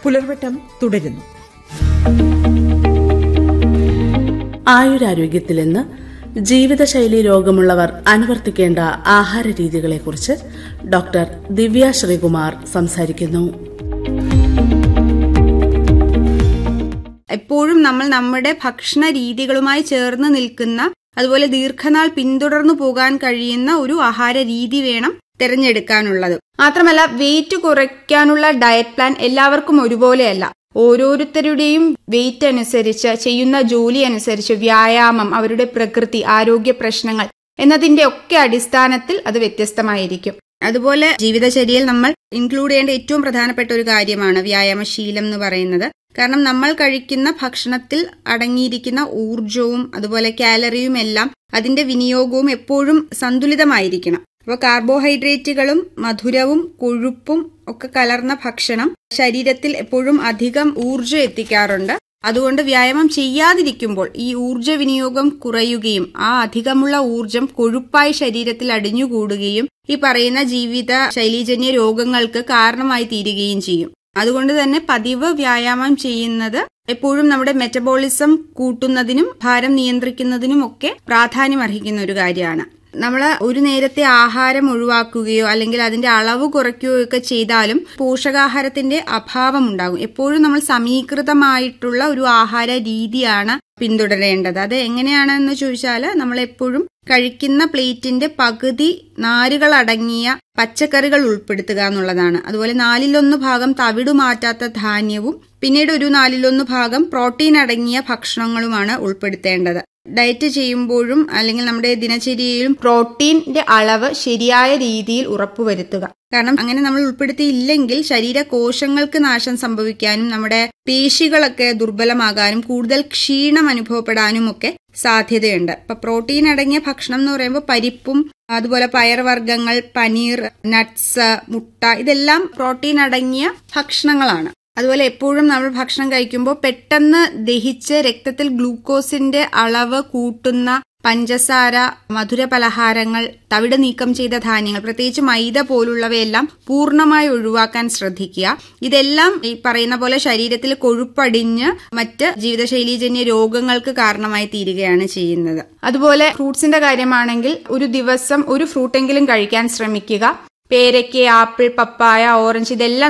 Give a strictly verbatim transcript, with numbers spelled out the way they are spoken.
പുലർവട്ടം തുടരുന്നു. ആയുരാരോഗ്യത്തിൽ നിന്ന് ജീവിതശൈലി രോഗമുള്ളവർ അനുവർത്തിക്കേണ്ട ആഹാര രീതികളെക്കുറിച്ച് ഡോക്ടർ ദിവ്യ ശ്രീകുമാർ സംസാരിക്കുന്നു. എപ്പോഴും നമ്മൾ നമ്മുടെ ഭക്ഷണ രീതികളുമായി ചേർന്ന് നിൽക്കുന്ന, അതുപോലെ ദീർഘനാൾ പിന്തുടർന്നു പോകാൻ കഴിയുന്ന ഒരു ആഹാര രീതി വേണം തിരഞ്ഞെടുക്കാനുള്ളത്. മാത്രമല്ല, വെയിറ്റ് കുറയ്ക്കാനുള്ള ഡയറ്റ് പ്ലാൻ എല്ലാവർക്കും ഒരുപോലെയല്ല. ഓരോരുത്തരുടെയും വെയിറ്റ് അനുസരിച്ച്, ചെയ്യുന്ന ജോലി അനുസരിച്ച്, വ്യായാമം, അവരുടെ പ്രകൃതി, ആരോഗ്യ പ്രശ്നങ്ങൾ എന്നതിന്റെ ഒക്കെ അടിസ്ഥാനത്തിൽ അത് വ്യത്യസ്തമായിരിക്കും. അതുപോലെ ജീവിതചര്യയിൽ നമ്മൾ ഇൻക്ലൂഡ് ചെയ്യേണ്ട ഏറ്റവും പ്രധാനപ്പെട്ട ഒരു കാര്യമാണ് വ്യായാമശീലം എന്ന് പറയുന്നത്. കാരണം നമ്മൾ കഴിക്കുന്ന ഭക്ഷണത്തിൽ അടങ്ങിയിരിക്കുന്ന ഊർജവും അതുപോലെ കാലറിയും എല്ലാം അതിന്റെ വിനിയോഗവും എപ്പോഴും സന്തുലിതമായിരിക്കണം. അപ്പോൾ കാർബോഹൈഡ്രേറ്റുകളും മധുരവും കൊഴുപ്പും ഒക്കെ കലർന്ന ഭക്ഷണം ശരീരത്തിൽ എപ്പോഴും അധികം ഊർജം എത്തിക്കാറുണ്ട്. അതുകൊണ്ട് വ്യായാമം ചെയ്യാതിരിക്കുമ്പോൾ ഈ ഊർജ വിനിയോഗം കുറയുകയും ആ അധികമുള്ള ഊർജം കൊഴുപ്പായി ശരീരത്തിൽ അടിഞ്ഞുകൂടുകയും ഈ പറയുന്ന ജീവിത ശൈലീജന്യ രോഗങ്ങൾക്ക് കാരണമായി തീരുകയും ചെയ്യും. അതുകൊണ്ട് തന്നെ പതിവ് വ്യായാമം ചെയ്യുന്നത് എപ്പോഴും നമ്മുടെ മെറ്റബോളിസം കൂട്ടുന്നതിനും ഭാരം നിയന്ത്രിക്കുന്നതിനും ഒക്കെ പ്രാധാന്യം അർഹിക്കുന്ന ഒരു കാര്യമാണ്. നമ്മൾ ഒരു നേരത്തെ ആഹാരം ഒഴിവാക്കുകയോ അല്ലെങ്കിൽ അതിന്റെ അളവ് കുറയ്ക്കുകയോ ഒക്കെ ചെയ്താലും പോഷകാഹാരത്തിന്റെ അഭാവം ഉണ്ടാകും. എപ്പോഴും നമ്മൾ സമീകൃതമായിട്ടുള്ള ഒരു ആഹാര രീതിയാണ് പിന്തുടരേണ്ടത്. അത് എങ്ങനെയാണെന്ന് ചോദിച്ചാൽ, നമ്മൾ എപ്പോഴും കഴിക്കുന്ന പ്ലേറ്റിന്റെ പകുതി നാരുകൾ അടങ്ങിയ പച്ചക്കറികൾ ഉൾപ്പെടുത്തുക എന്നുള്ളതാണ്. അതുപോലെ നാലിലൊന്ന് ഭാഗം തവിടു മാറ്റാത്ത ധാന്യവും പിന്നീട് ഒരു നാലിലൊന്ന് ഭാഗം പ്രോട്ടീൻ അടങ്ങിയ ഭക്ഷണങ്ങളുമാണ് ഉൾപ്പെടുത്തേണ്ടത്. ഡയറ്റ് ചെയ്യുമ്പോഴും അല്ലെങ്കിൽ നമ്മുടെ ദിനചര്യയിലും പ്രോട്ടീന്റെ അളവ് ശരിയായ രീതിയിൽ ഉറപ്പുവരുത്തുക. കാരണം അങ്ങനെ നമ്മൾ ഉൾപ്പെടുത്തിയില്ലെങ്കിൽ ശരീരകോശങ്ങൾക്ക് നാശം സംഭവിക്കാനും നമ്മുടെ പേശികളൊക്കെ ദുർബലമാകാനും കൂടുതൽ ക്ഷീണം അനുഭവപ്പെടാനും ഒക്കെ സാധ്യതയുണ്ട്. ഇപ്പൊ പ്രോട്ടീൻ അടങ്ങിയ ഭക്ഷണം എന്ന് പറയുമ്പോൾ പരിപ്പും അതുപോലെ പയർവർഗ്ഗങ്ങൾ, പനീർ, നട്ട്സ്, മുട്ട ഇതെല്ലാം പ്രോട്ടീൻ അടങ്ങിയ ഭക്ഷണങ്ങളാണ്. അതുപോലെ എപ്പോഴും നമ്മൾ ഭക്ഷണം കഴിക്കുമ്പോൾ പെട്ടെന്ന് ദഹിച്ച് രക്തത്തിൽ ഗ്ലൂക്കോസിന്റെ അളവ് കൂട്ടുന്ന പഞ്ചസാര, മധുര പലഹാരങ്ങൾ, തവിട് നീക്കം ചെയ്ത ധാന്യങ്ങൾ, പ്രത്യേകിച്ച് മൈദ പോലുള്ളവയെല്ലാം പൂർണ്ണമായി ഒഴിവാക്കാൻ ശ്രദ്ധിക്കുക. ഇതെല്ലാം ഈ പറയുന്ന പോലെ ശരീരത്തിൽ കൊഴുപ്പടിഞ്ഞ് മറ്റ് ജീവിതശൈലീജന്യ രോഗങ്ങൾക്ക് കാരണമായി തീരുകയാണ് ചെയ്യുന്നത്. അതുപോലെ ഫ്രൂട്ട്സിന്റെ കാര്യമാണെങ്കിൽ ഒരു ദിവസം ഒരു ഫ്രൂട്ടെങ്കിലും കഴിക്കാൻ ശ്രമിക്കുക. പേരയ്ക്ക, ആപ്പിൾ, പപ്പായ, ഓറഞ്ച് ഇതെല്ലാം